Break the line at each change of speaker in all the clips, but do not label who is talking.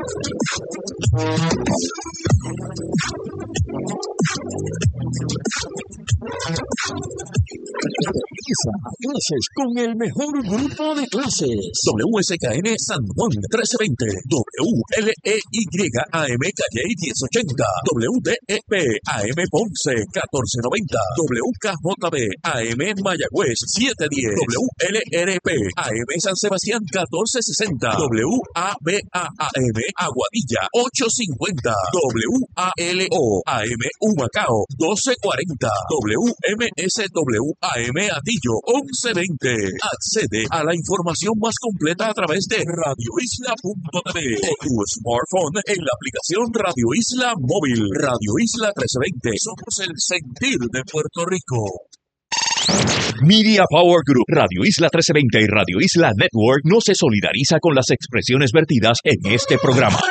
Clases con el mejor grupo de clases. WSKN San Juan 1320, WLEY AM Calle 1080, WDEP AM Ponce 1490, WKJB AM Mayagüez 710, WLRP AM San Sebastián 1460, WABA-AM Aguadilla 850, WALO AM Humacao 1240, WMSW AM Atillo 1120. Accede a la información más completa a través de radioisla.tv o tu smartphone en la aplicación Radio Isla Móvil. Radio Isla 1320. Somos el sentir de Puerto Rico.
Media Power Group, Radio Isla 1320 y Radio Isla Network no se solidariza con las expresiones vertidas en este programa.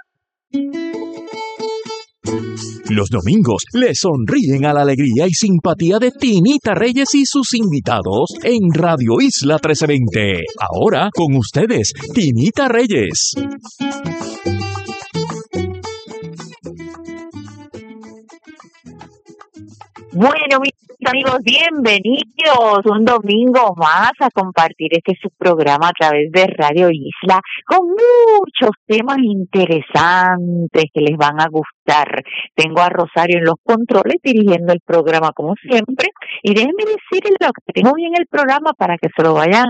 Los domingos le sonríen a la alegría y simpatía de Tinita Reyes y sus invitados en Radio Isla 1320. Ahora con ustedes, Tinita Reyes.
Bueno, mis amigos, bienvenidos un domingo más a compartir este su programa a través de Radio Isla con muchos temas interesantes que les van a gustar. Tengo a Rosario en los controles dirigiendo el programa como siempre y déjenme decirles lo que tengo hoy en el programa para que se lo vayan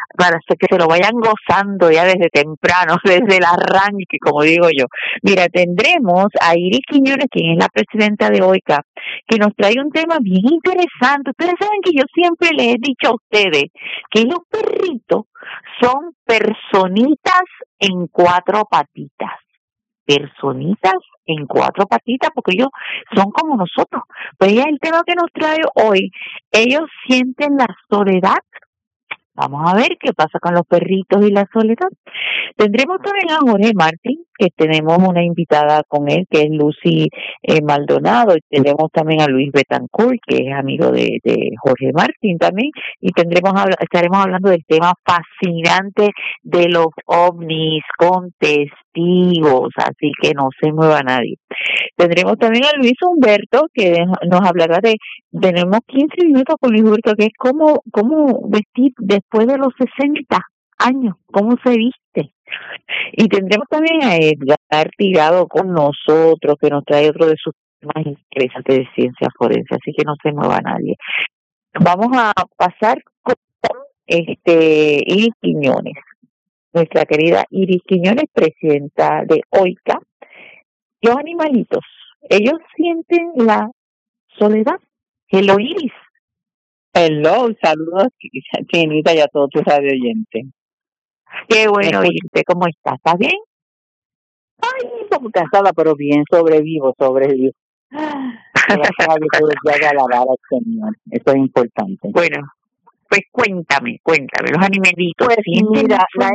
gozando ya desde temprano, desde el arranque, como digo yo. Mira, tendremos a Iris Quiñones, quien es la presidenta de OICA, que nos trae un tema bien interesante. Ustedes saben que yo siempre les he dicho a ustedes que los perritos son personitas en cuatro patitas. Personitas en cuatro patitas, porque ellos son como nosotros. Pues ya el tema que nos trae hoy, ellos sienten la soledad. Vamos a ver qué pasa con los perritos y la soledad. Tendremos también a Jorge Martín, que tenemos una invitada con él, que es Lucy Maldonado, y tenemos también a Luis Betancourt, que es amigo de Jorge Martín también, y estaremos hablando del tema fascinante de los ovnis con testigos, así que no se mueva nadie. Tendremos también a Luis Humberto, que nos hablará tenemos 15 minutos con Luis Humberto, que es cómo vestir después de los 60 años, cómo se viste. Y tendremos también a Edgar Tirado con nosotros, que nos trae otro de sus temas interesantes de ciencia forense, así que no se mueva nadie. Vamos a pasar con Iris Quiñones, nuestra querida Iris Quiñones, presidenta de OICA. Los animalitos, ellos sienten la soledad. Hello, Iris.
Hello, saludos, Chinita, y a todos tus radio oyentes.
Qué bueno, Iris, ¿cómo estás? ¿Estás bien?
Ay, un poco cansada, pero bien, sobrevivo. Gracias a Dios, que haga alabar al Señor, eso es importante.
Bueno, pues cuéntame, los animalitos.
Pues mira, la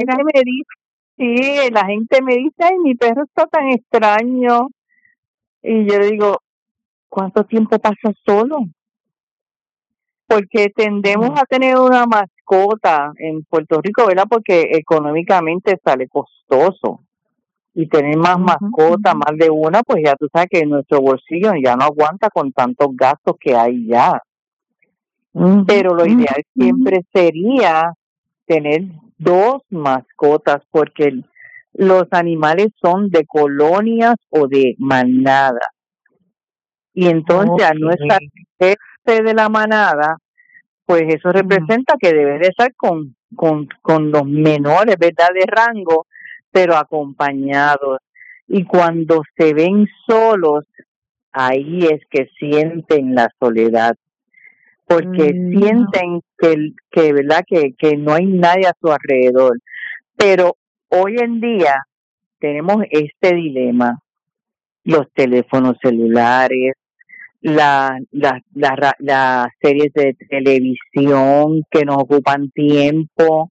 gente me dice, ay, mi perro está tan extraño. Y yo le digo, ¿cuánto tiempo pasa solo? Porque tendemos a tener una mascota en Puerto Rico, ¿verdad? Porque económicamente sale costoso. Y tener más mascotas, más de una, pues ya tú sabes que nuestro bolsillo ya no aguanta con tantos gastos que hay ya. Pero lo ideal siempre sería tener 2 mascotas, porque los animales son de colonias o de manada. Y entonces, al no estar de la manada, pues eso representa que debe de estar con los menores, ¿verdad?, de rango, pero acompañados. Y cuando se ven solos, ahí es que sienten la soledad, porque sienten que verdad que no hay nadie a su alrededor. Pero hoy en día tenemos este dilema: los teléfonos celulares, las series de televisión que nos ocupan tiempo,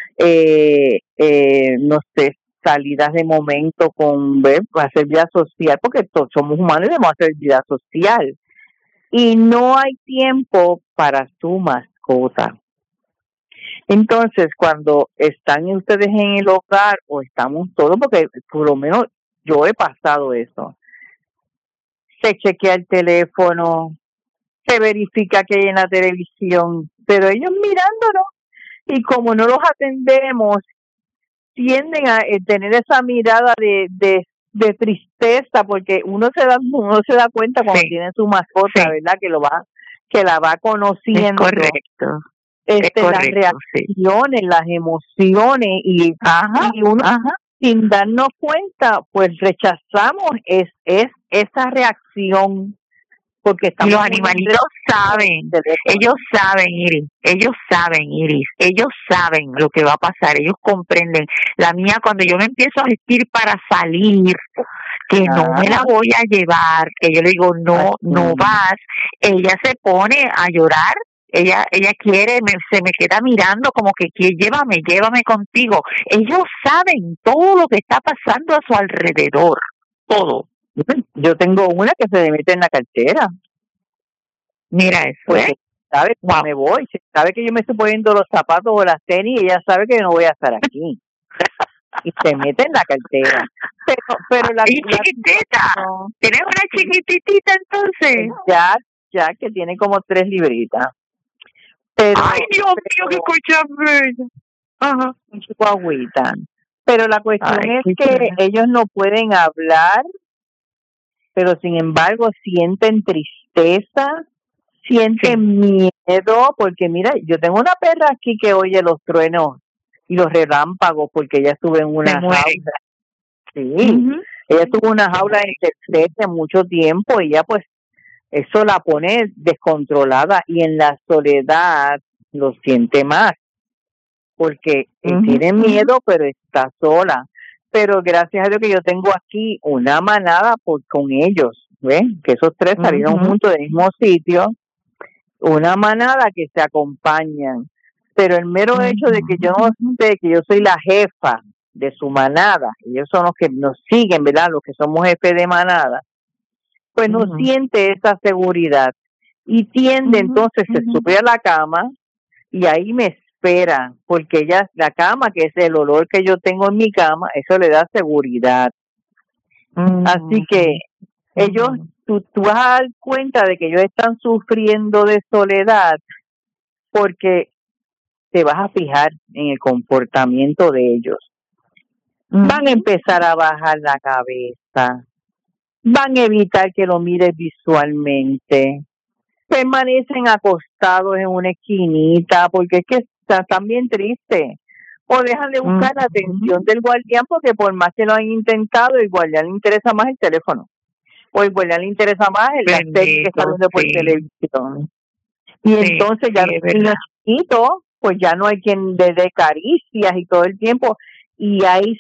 no sé, salidas de momento con hacer vida social, porque todos somos humanos y debemos hacer vida social. Y no hay tiempo para su mascota. Entonces, cuando están ustedes en el hogar o estamos todos, porque por lo menos yo he pasado eso, se chequea el teléfono, se verifica que hay en la televisión, pero ellos mirándonos, y como no los atendemos, tienden a tener esa mirada de tristeza, porque uno se da cuenta cuando tiene su mascota, ¿verdad? Que la va conociendo.
Es correcto.
Las reacciones, las emociones, y uno sin darnos cuenta, pues rechazamos esa reacción, porque estamos.
Y los animalitos saben, ellos saben, Iris, ellos saben lo que va a pasar, ellos comprenden. La mía, cuando yo me empiezo a vestir para salir, que no me la voy a llevar, que yo le digo, no vas, ella se pone a llorar. Ella quiere, se me queda mirando como que llévame contigo. Ellos saben todo lo que está pasando a su alrededor, todo.
Yo tengo una que se le mete en la cartera.
Mira eso,
porque sabe que me voy, sabe que yo me estoy poniendo los zapatos o las tenis, y ella sabe que no voy a estar aquí. Y se mete en la cartera. Pero
chiquitita. ¿Tienes una chiquititita entonces?
Ya que tiene como 3 libritas.
Ay, Dios mío, qué cosa bella.
Ajá, un chihuahuita. Pero la cuestión es que ellos no pueden hablar, pero sin embargo sienten tristeza, sienten miedo, porque mira, yo tengo una perra aquí que oye los truenos y los relámpagos, porque ella estuvo en una jaula. Sí, ella tuvo una jaula en tercera mucho tiempo, y ya pues eso la pone descontrolada, y en la soledad lo siente más, porque tiene miedo, pero está sola. Pero gracias a Dios que yo tengo aquí una manada con ellos, ¿ven? Que esos 3 salieron juntos del mismo sitio, una manada que se acompañan. Pero el mero hecho de que yo no sé que yo soy la jefa de su manada, ellos son los que nos siguen, ¿verdad? Los que somos jefes de manada, pues no siente esa seguridad, y tiende entonces se sube a la cama y ahí me espera, porque la cama, que es el olor que yo tengo en mi cama, eso le da seguridad. Así que ellos, tú vas a dar cuenta de que ellos están sufriendo de soledad, porque te vas a fijar en el comportamiento de ellos. Van a empezar a bajar la cabeza, van a evitar que lo mires visualmente, permanecen acostados en una esquinita porque es que están bien tristes, o dejan de buscar la atención del guardián, porque por más que lo han intentado, el guardián le interesa más el teléfono, o el guardián le interesa más la serie que está viendo por televisión. Y entonces ya los niños chiquitos, pues ya no hay quien le dé caricias y todo el tiempo, y ahí